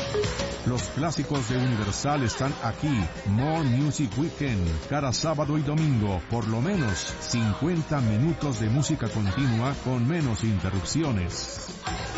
Los clásicos de Universal están aquí. More Music Weekend. Cada sábado y domingo, por lo menos 50 minutos de música continua con menos interrupciones.